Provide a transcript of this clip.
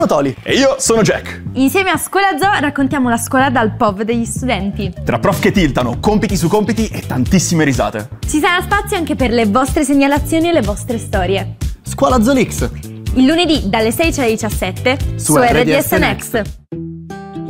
Toli. E io sono Jack. Insieme a Scuola Zoo raccontiamo la scuola dal POV degli studenti. Tra prof che tiltano, compiti su compiti e tantissime risate. Ci sarà spazio anche per le vostre segnalazioni e le vostre storie. Scuola Zoolix. Il lunedì dalle 16 alle 17 su RDS Next.